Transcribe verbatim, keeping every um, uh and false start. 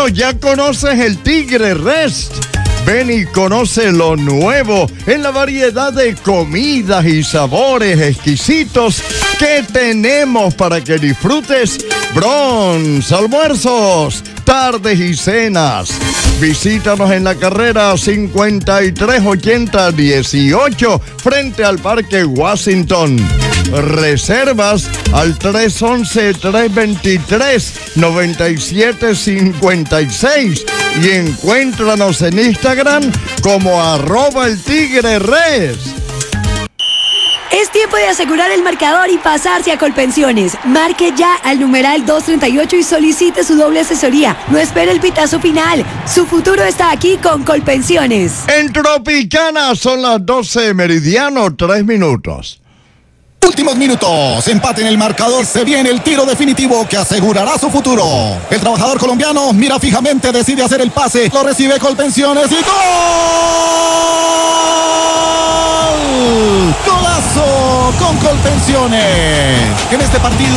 ya conoces el Tigre Rest. Ven y conoce lo nuevo en la variedad de comidas y sabores exquisitos que tenemos para que disfrutes brunch, almuerzos, tardes y cenas. Visítanos en la carrera cincuenta y tres ochenta dieciocho frente al Parque Washington. Reservas al tres once, tres veintitrés, noventa y siete cincuenta y seis y encuéntranos en Instagram como arroba el Tigre Res. Es tiempo de asegurar el marcador y pasarse a Colpensiones. Marque ya al numeral doscientos treinta y ocho y solicite su doble asesoría. No espere el pitazo final. Su futuro está aquí con Colpensiones. En Tropicana son las doce meridiano, tres minutos. Últimos minutos, empate en el marcador, se viene el tiro definitivo que asegurará su futuro. El trabajador colombiano mira fijamente, decide hacer el pase, lo recibe Colpensiones y ¡gol! ¡Golazo con Colpensiones! En este partido